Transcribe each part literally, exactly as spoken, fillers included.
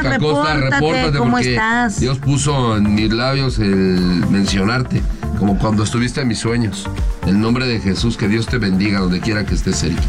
Jessica Costa, repórtate, ¿cómo porque estás? Dios puso en mis labios el mencionarte, como cuando estuviste en mis sueños. El nombre de Jesús, que Dios te bendiga donde quiera que estés, Erika.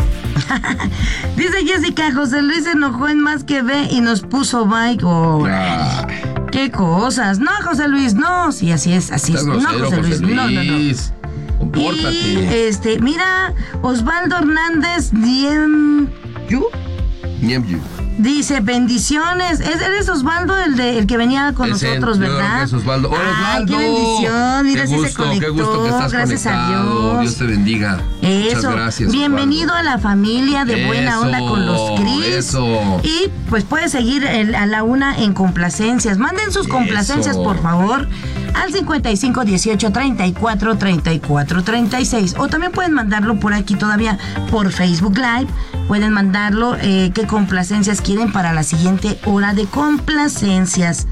Dice Jessica, José Luis se enojó en Más que Ve y nos puso bye. Oh, Ah, qué cosas. No, José Luis, no. Sí, así es, así es. estás No, grosero, José Luis, no, no, no. Compórtate. Y este, mira, Osvaldo Hernández Diem ¿you? Niemyu. Dice, bendiciones. ¿Es- ¿Eres Osvaldo, el de el que venía con Ese, nosotros, yo creo verdad? que es Osvaldo. ¡Hola, Ay, Osvaldo! qué bendición. Mira, qué sí se gusto, conectó. qué gusto que estás Gracias conectado. a Dios. Dios te bendiga. Eso. Muchas gracias, Bienvenido Osvaldo. a la familia de Buena Eso, Onda con los Cris. eso. Y pues puedes seguir el- a la una en complacencias. Manden sus complacencias, Eso. por favor, al cincuenta y cinco dieciocho treinta y cuatro treinta y cuatro treinta y seis. O también pueden mandarlo por aquí todavía por Facebook Live. Pueden mandarlo eh, qué complacencias quieren para la siguiente hora de complacencias.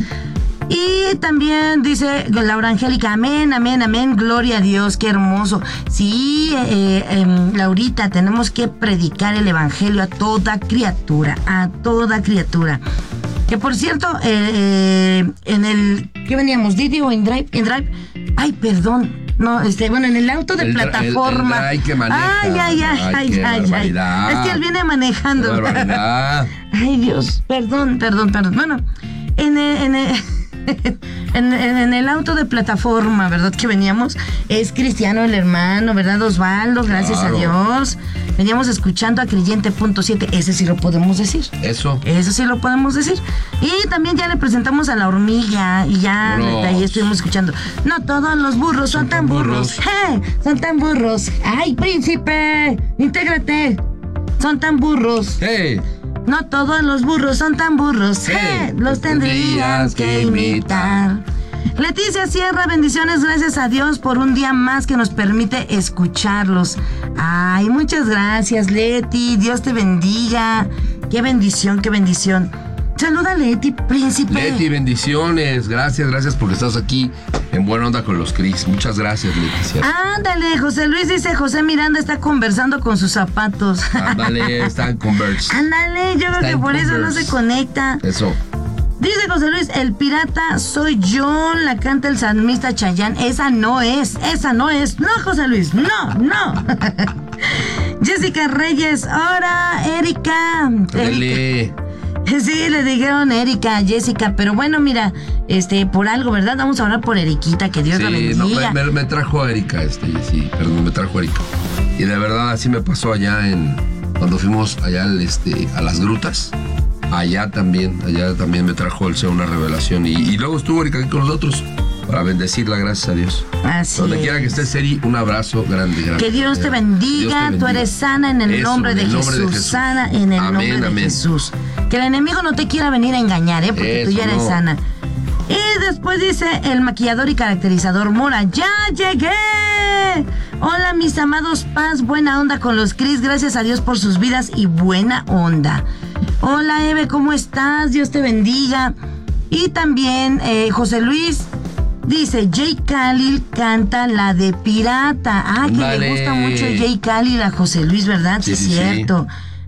Y también dice Laura Angélica, amén, amén, amén, gloria a Dios, qué hermoso. Sí, eh, eh, Laurita, tenemos que predicar el evangelio a toda criatura, a toda criatura. Que por cierto, eh, eh, en el, ¿qué veníamos? ¿Didi o en Drive? En Drive, ay, perdón. No, este, bueno, en el auto de El dra- plataforma. el- el drive que maneja. Ay, ay, ay, Ay, ay, qué ay, ay. barbaridad. Es que él viene manejando. Qué barbaridad. Ay, Dios, perdón, perdón, perdón. Bueno, en el, en el, en, en- en el auto de plataforma, ¿verdad? Que veníamos, es Cristiano el hermano, ¿verdad, Osvaldo? Gracias Claro. a Dios. Veníamos escuchando a Creyente punto siete, ese sí lo podemos decir. Eso. Eso sí lo podemos decir. Y también ya le presentamos a la hormiga y ya Burros. ahí estuvimos escuchando. No todos los burros son, Son tan tan burros. burros. ¡Eh! Son tan burros. ¡Ay, príncipe! ¡Intégrate! Son tan burros. Hey. No todos los burros son tan burros. Hey, ¡Eh! Los tendrían que imitar. Leticia Sierra, bendiciones, gracias a Dios por un día más que nos permite escucharlos. Ay, muchas gracias, Leti, Dios te bendiga. Qué bendición, qué bendición. Saluda, Leti, príncipe. Leti, bendiciones. Gracias, gracias porque estás aquí en Buena Onda con los Cris. Muchas gracias, Leticia. Ándale, José Luis dice, José Miranda está conversando con sus zapatos. Ándale, está en Converse. Ándale, yo creo Está que en por eso no Converse. se conecta. Eso. Dice José Luis, el pirata soy yo, la canta el salmista Chayán. Esa no es, esa no es. No, José Luis, no, no. Jessica Reyes, ahora, Erika. Erika. Dele. Sí, le dijeron Erika, Jessica, pero bueno, mira, este, por algo, ¿verdad? Vamos a orar por Eriquita, que Dios la Sí, bendiga. no, me, me- me trajo a Erika, este, sí, perdón, me trajo a Erika. Y de verdad así me pasó allá en, cuando fuimos allá al, este, a las grutas. Allá también, allá también me trajo el Señor una revelación. Y, y luego estuvo Erika aquí con nosotros para bendecirla, gracias a Dios. Así Donde es. quiera que estés, Eri, un abrazo grande, grande. Que Dios te Dios bendiga, te tú eres sana en el Eso, nombre, de, en el nombre de Jesús. Jesús. Sana en el Amén, nombre de amén. Jesús. Que el enemigo no te quiera venir a engañar, ¿eh? Porque tú Eso, ya eres no. sana. Y después dice el maquillador y caracterizador Mora, ¡ya llegué! Hola, mis amados Paz, buena onda con los Cris, gracias a Dios por sus vidas y buena onda. Hola, Eve, ¿cómo estás? Dios te bendiga. Y también eh, José Luis dice, Jay Khalil canta la de Pirata. Ah, que Ándale. le gusta mucho Jay Khalil a José Luis, ¿verdad? Sí, Sí, es sí, sí. cierto.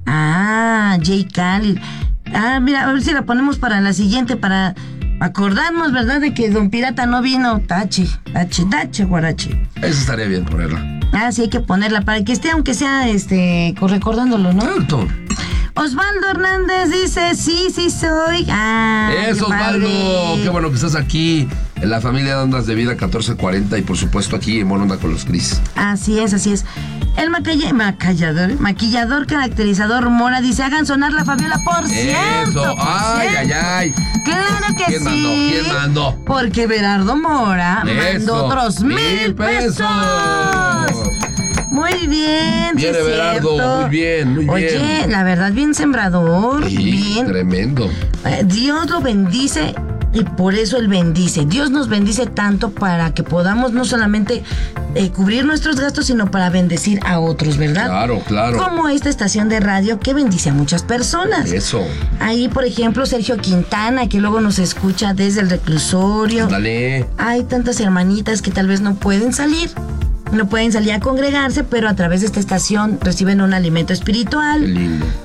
Ah, Jay Khalil. Ah, mira, a ver si la ponemos para la siguiente, para acordarnos, ¿verdad? De que Don Pirata no vino. Tache, tache, tache, guarache. Eso estaría bien ponerla. Ah, sí, hay que ponerla para que esté, aunque sea, este, recordándolo, ¿no? Exacto. Osvaldo Hernández dice, sí, sí soy. Ah, Eso, qué padre. Osvaldo. Qué bueno que estás aquí en la familia de Ondas de Vida catorce cuarenta y por supuesto aquí en Buena Onda con los Cris. Así es, así es. El maquilla- maquillador, maquillador caracterizador Mora dice, hagan sonar la Fabiola, por cierto. Eso. por Ay, ay, cierto. ay. Claro que ¿Quién sí. mandó? ¿Quién mandó? Porque Berardo Mora mandó Eso. otros mil Mil pesos. pesos. Muy bien, sí Viene es Berardo, cierto. muy bien, muy Oye, bien. la verdad, bien sembrador, Sí, bien. tremendo. Eh, Dios lo bendice y por eso Él bendice. Dios nos bendice tanto para que podamos no solamente eh, cubrir nuestros gastos, sino para bendecir a otros, ¿verdad? Claro, claro. Como esta estación de radio que bendice a muchas personas. Eso. Ahí, por ejemplo, Sergio Quintana, que luego nos escucha desde el reclusorio. Dale. Hay tantas hermanitas que tal vez no pueden salir. No pueden salir a congregarse, pero a través de esta estación reciben un alimento Qué espiritual. lindo.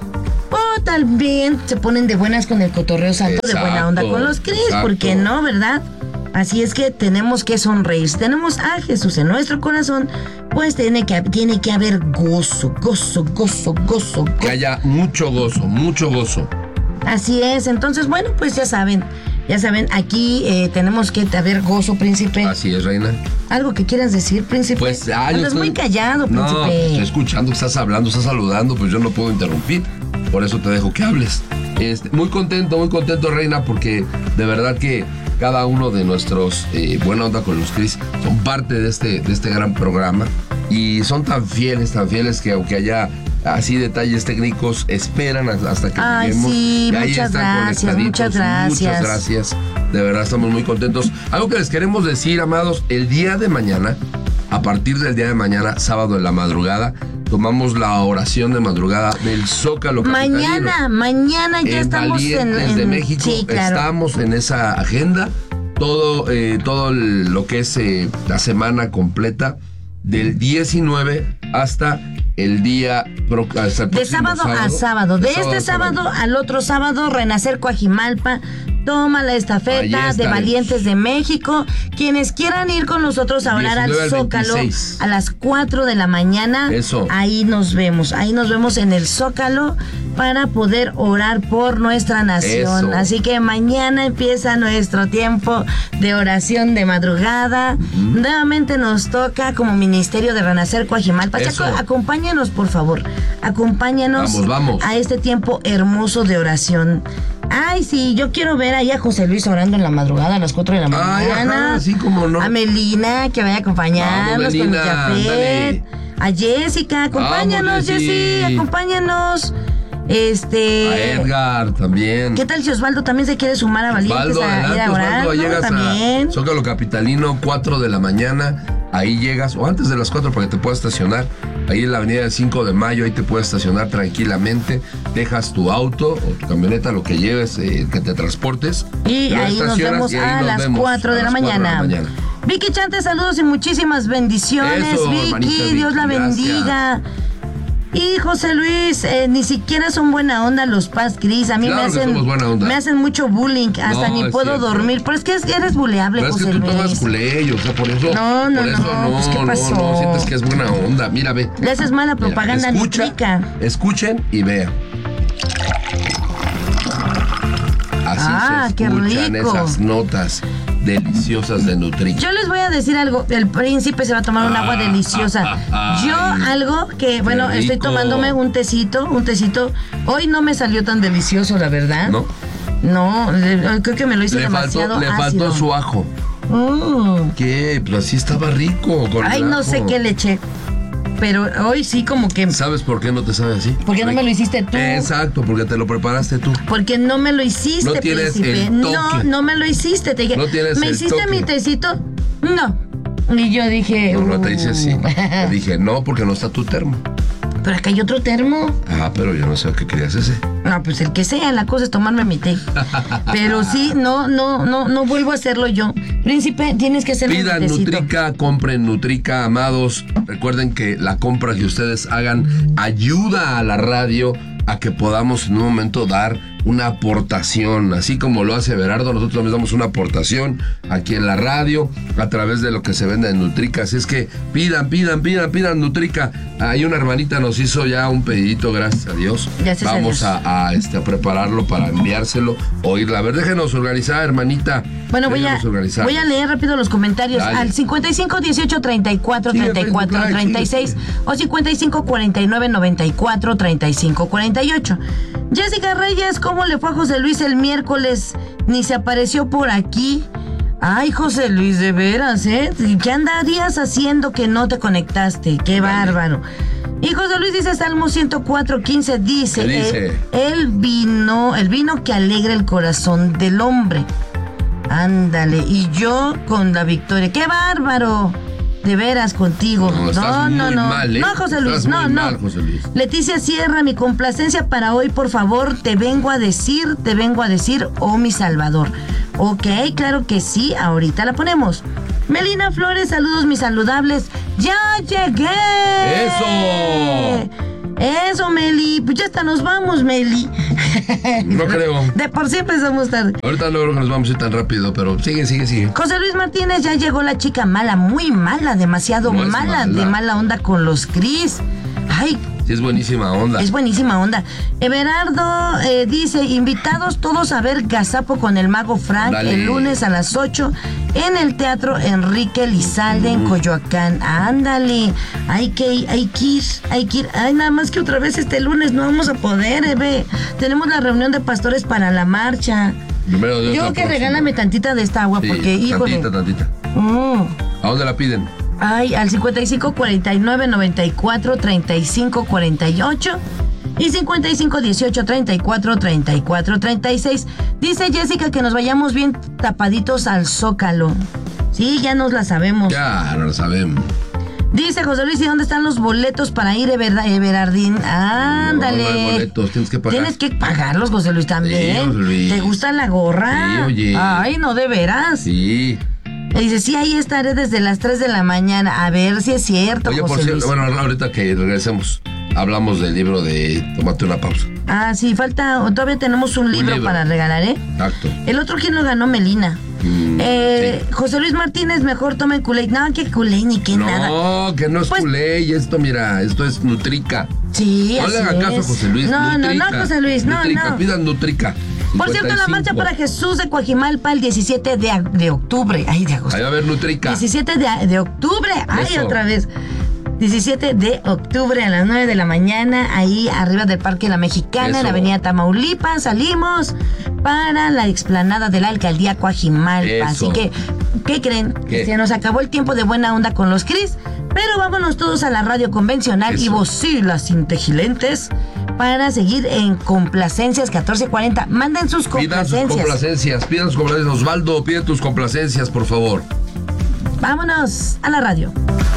O también se ponen de buenas con el cotorreo santo, exacto, de buena onda con los Cris, ¿por qué no, verdad? Así es que tenemos que sonreír. Si tenemos a Jesús en nuestro corazón, pues tiene que, tiene que haber gozo, gozo, gozo, gozo, gozo. Que haya mucho gozo, mucho gozo. Así es, entonces, bueno, pues ya saben, ya saben, aquí eh, tenemos que haber gozo, príncipe. Así es, reina. ¿Algo que quieras decir, príncipe? Pues, ah, Andas estoy... muy callado, príncipe. No, estoy escuchando, estás hablando, estás saludando, pues yo no puedo interrumpir, por eso te dejo que hables. Este, muy contento, muy contento, reina, porque de verdad que cada uno de nuestros eh, Buena Onda con los Cris son parte de este, de este gran programa y son tan fieles, tan fieles que aunque haya así detalles técnicos, esperan hasta que Ay, lleguemos. Sí, y ahí muchas están gracias, muchas gracias. Muchas gracias. De verdad estamos muy contentos. Algo que les queremos decir, amados, el día de mañana, a partir del día de mañana, sábado en la madrugada, tomamos la oración de madrugada del Zócalo capitalino. Mañana, mañana ya en estamos en, en de México. Sí, claro. Estamos en esa agenda. Todo, eh, todo el, lo que es eh, la semana completa del diecinueve hasta el día pro, hasta el de sábado, sábado a sábado. De, de este sábado, sábado al otro sábado, Renacer Coajimalpa toma la estafeta de Valientes de México. Quienes quieran ir con nosotros a orar al Zócalo a las cuatro de la mañana, eso. Ahí nos vemos, ahí nos vemos en el Zócalo para poder orar por nuestra nación. Eso. Así que mañana empieza nuestro tiempo de oración de madrugada. Uh-huh. Nuevamente nos toca como Ministerio de Renacer Coajimalpa. Acompáñanos, por favor. Acompáñanos vamos, vamos. a este tiempo hermoso de oración. Ay, sí, yo quiero ver ahí a José Luis orando en la madrugada a las cuatro de la mañana. Ay, ajá, sí, como no. A Melina, que vaya a acompañarnos. Vamos, con mi Jafet. A Jessica, acompáñanos, Jessy, acompáñanos. Este. A Edgar también. ¿Qué tal si Osvaldo también se quiere sumar a Valientes Osvaldo, a adelante, ir a orar? Osvaldo, ¿no? llegas también. a Zócalo Capitalino, cuatro de la mañana. Ahí llegas, o antes de las cuatro para que te puedas estacionar. Ahí en la avenida del cinco de mayo, ahí te puedes estacionar tranquilamente. Dejas tu auto o tu camioneta, lo que lleves, eh, que te transportes. Y ahí nos vemos a las cuatro de la mañana. Vicky Chante, saludos y muchísimas bendiciones. Eso, Vicky, Vicky, Dios la gracias. bendiga. Y José Luis, eh, ni siquiera son buena onda los Paz Cris. A mí claro me hacen me hacen mucho bullying, hasta no, ni puedo cierto. dormir. Pero es que eres buleable, pero José Luis. Es que tú Luis. tomas culé, o sea, por eso. No, no, por eso no, no, pues, ¿qué pasó? no, no, sientes que es buena onda. Mira, ve. Le haces mala Mira, propaganda escucha, Nutrica. Escuchen y vean. Así ah, se qué escuchan rico. esas notas deliciosas de Nutrica. Yo les voy a decir algo, el príncipe se va a tomar un agua deliciosa. Ah, Yo algo que, bueno, rico. Estoy tomándome un tecito, un tecito. Hoy no me salió tan delicioso, la verdad. ¿No? No, le, creo que me lo hice le demasiado faltó, Le ácido. faltó su ajo. Mm. ¿Qué? Pues así estaba rico. Con Ay, el no ajo. sé qué le eché. Pero hoy sí como que... ¿Sabes por qué no te sabe así? ¿Por qué no me lo hiciste tú? Exacto, porque te lo preparaste tú. Porque no me lo hiciste, no tienes príncipe. El toque. No, no me lo hiciste. Te dije, no tienes ¿me el hiciste toque. mi tecito? No. Y yo dije... No, no te hice así. uh. Te dije, no, porque no está tu termo. Pero acá hay otro termo. Ah, pero yo no sé qué querías ese. No, pues el que sea, la cosa es tomarme mi té. Pero sí, no, no, no, no vuelvo a hacerlo yo. Príncipe, tienes que hacerlo. Pidan Nutrica, compren Nutrica, amados. Recuerden que la compra que ustedes hagan ayuda a la radio a que podamos en un momento dar una aportación, así como lo hace Berardo. Nosotros también damos una aportación aquí en la radio a través de lo que se vende en Nutrica. Así es que pidan, pidan, pidan, pidan Nutrica. Ahí una hermanita nos hizo ya un pedidito, gracias a Dios. Gracias Vamos a, Dios. a, a, este, a prepararlo para enviárselo o irla. A ver, déjenos organizar, hermanita. Bueno, voy a, voy a leer rápido los comentarios. Dale. Al cincuenta y cinco dieciocho treinta y cuatro treinta y cuatro treinta y seis o cincuenta y cinco cuarenta y nueve noventa y cuatro treinta y cinco cuarenta y ocho. Jessica Reyes, ¿cómo le fue a José Luis el miércoles? Ni se apareció por aquí. Ay, José Luis, de veras, ¿eh? ¿Qué andarías haciendo que no te conectaste? ¡Qué bárbaro! Y José Luis dice, Salmo ciento cuatro, quince, dice, ¿Qué dice? El, el vino, el vino que alegra el corazón del hombre. Ándale, y yo con la victoria. ¡Qué bárbaro! De veras contigo. No, no, no, muy no. Mal, ¿eh? No, José Luis, estás no, muy no. Mal, José Luis. Leticia Sierra, mi complacencia para hoy, por favor, te vengo a decir, te vengo a decir, oh mi Salvador. Ok, claro que sí, ahorita la ponemos. Melina Flores, saludos mis saludables. ¡Ya llegué! ¡Eso! Eso, Meli. Pues ya hasta nos vamos, Meli. No creo. De por sí empezamos tarde. Ahorita no creo que nos vamos a ir tan rápido, pero sigue, sigue, sigue. José Luis Martínez, ya llegó la chica mala, muy mala, demasiado No es mala, mala. de mala onda con los Cris. Ay, Sí, es buenísima onda. es buenísima onda. Everardo eh, dice, invitados todos a ver Gazapo con el mago Frank Dale. el lunes a las ocho en el Teatro Enrique Lizalde en Coyoacán. Ándale, hay que, hay que ir, hay que ir. Ay, nada más que otra vez este lunes no vamos a poder, Eve. Tenemos la reunión de pastores para la marcha. Primero Dios, Yo la que próxima. regálame tantita de esta agua, Sí, porque, híjole. tantita, tantita. Mm. ¿A dónde la piden? Ay, al cincuenta y cinco cuarenta y nueve noventa y cuatro treinta y cinco cuarenta y ocho y cincuenta y cinco dieciocho treinta y cuatro treinta y cuatro treinta y seis. Dice Jessica que nos vayamos bien tapaditos al Zócalo. Sí, ya nos la sabemos. Ya, no lo sabemos. Dice José Luis, ¿y dónde están los boletos para ir, Ever- Everardín? Ándale. No, no hay boletos, tienes que pagar. Tienes que pagarlos, José Luis, también. Sí, José Luis. ¿Te gusta la gorra? Sí, oye. Ay, no, de veras. Sí. Le dice, sí, ahí estaré desde las tres de la mañana. A ver si es cierto, Oye, José por cierto, Luis. bueno, ahorita que regresemos, hablamos del libro de Tómate una pausa. Ah, sí, falta, todavía tenemos un libro, libro. para regalar, ¿eh? Exacto. El otro, ¿quién lo ganó? Melina. Mm, Eh, José Luis Martínez, mejor tomen Kool-Aid. No, que Kool-Aid ni que sí. nada. No, que no es Pues- Kool-Aid, esto, mira, esto es Nutrica. Sí, No le así hagan caso a es. José Luis. No, Nutrica. no, no, José Luis, no, Nutrica, no. pidan Nutrica. Por cierto, la marcha cincuenta y cinco. para Jesús de Coajimalpa el diecisiete de, a- de octubre. Ay, de agosto. Ahí va a haber Nutrica. diecisiete de, a- de octubre. Ay, Eso. otra vez. diecisiete de octubre a las nueve de la mañana, ahí arriba del Parque La Mexicana, en Eso. la avenida Tamaulipas. Salimos para la explanada de la alcaldía Coajimalpa. Eso. Así que, ¿qué creen? ¿Qué? Se nos acabó el tiempo de buena onda con los Cris, pero vámonos todos a la radio convencional Eso. y vocilas integilentes para seguir en Complacencias catorce cuarenta. Manden sus Pidan sus complacencias. complacencias, pidan sus complacencias. Osvaldo, pide tus complacencias, por favor. Vámonos a la radio.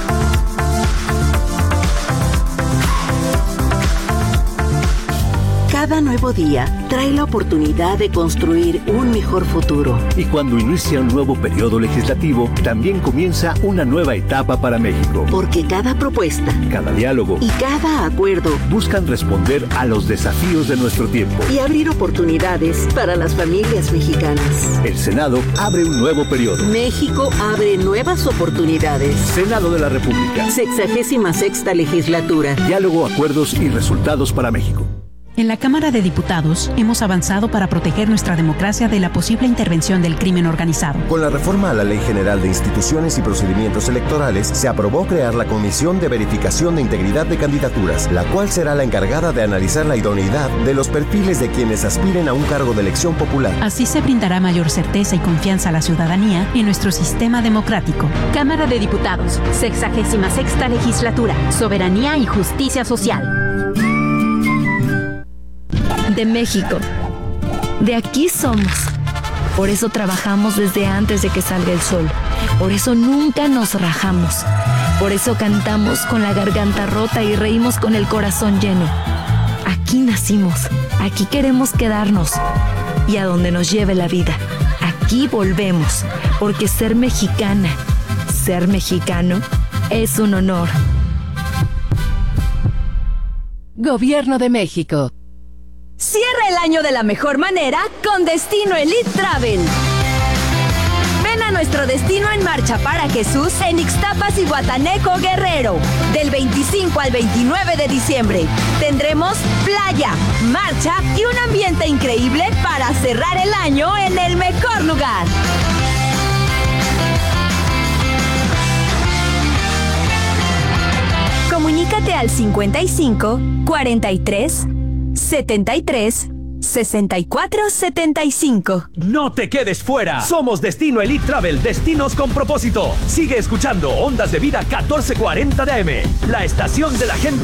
Cada nuevo día trae la oportunidad de construir un mejor futuro. Y cuando inicia un nuevo periodo legislativo, también comienza una nueva etapa para México. Porque cada propuesta Cada diálogo y cada acuerdo buscan responder a los desafíos de nuestro tiempo. y abrir oportunidades para las familias mexicanas. El Senado abre un nuevo periodo. México abre nuevas oportunidades. Senado de la República. Sexagésima sexta legislatura. Diálogo, acuerdos y resultados para México. En la Cámara de Diputados hemos avanzado para proteger nuestra democracia de la posible intervención del crimen organizado. Con la reforma a la Ley General de Instituciones y Procedimientos Electorales, se aprobó crear la Comisión de Verificación de Integridad de Candidaturas, la cual será la encargada de analizar la idoneidad de los perfiles de quienes aspiren a un cargo de elección popular. Así se brindará mayor certeza y confianza a la ciudadanía en nuestro sistema democrático. Cámara de Diputados, sexagésima sexta legislatura, soberanía y justicia social. De México. De aquí somos. Por eso trabajamos desde antes de que salga el sol. Por eso nunca nos rajamos. Por eso cantamos con la garganta rota y reímos con el corazón lleno. Aquí nacimos. Aquí queremos quedarnos. Y a donde nos lleve la vida. Aquí volvemos. Porque ser mexicana, ser mexicano, es un honor. Gobierno de México. Cierra el año de la mejor manera con Destino Elite Travel. Ven a nuestro destino en marcha para Jesús en Ixtapas y Guataneco, Guerrero. Del veinticinco al veintinueve de diciembre tendremos playa, marcha y un ambiente increíble para cerrar el año en el mejor lugar. Comunícate al cincuenta y cinco, cuarenta y tres, setenta y tres, sesenta y cuatro setenta y cinco. ¡No te quedes fuera! Somos Destino Elite Travel, destinos con propósito. Sigue escuchando Ondas de Vida catorce cuarenta de A M, la estación de la gente